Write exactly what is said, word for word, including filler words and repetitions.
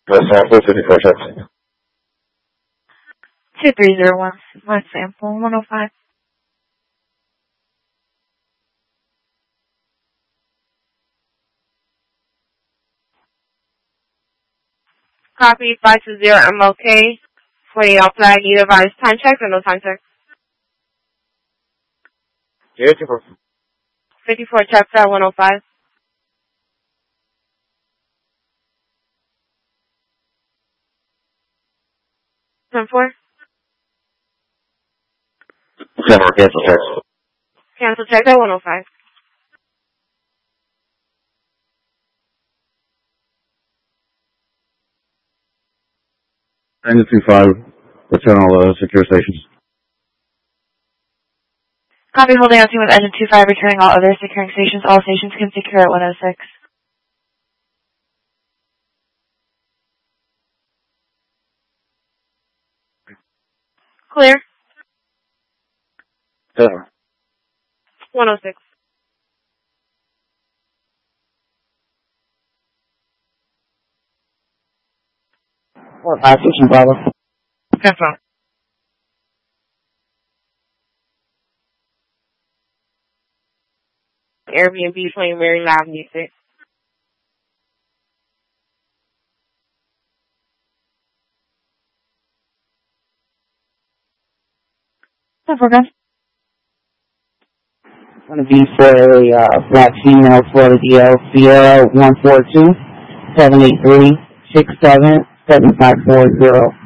The sample fifty-four checks. two three zero one, my sample, one oh five. Copy five two zero M L K. forty-eight flag, either advise time check or no time check. Yeah, fifty-four. fifty-four check at one oh five. ten four. ten four, cancel checks. Cancel check at one oh five. Engine two five, return all uh, secure stations. Copy, holding on with engine two five, returning all other securing stations. All stations can secure at one oh six. Clear. ten. one oh six. Four five station Bravo. Confirm. Airbnb playing very loud music. ten four, gun. Going to be for a uh, black female Florida D L Sierra one four two seven eight three six seven seven five four zero.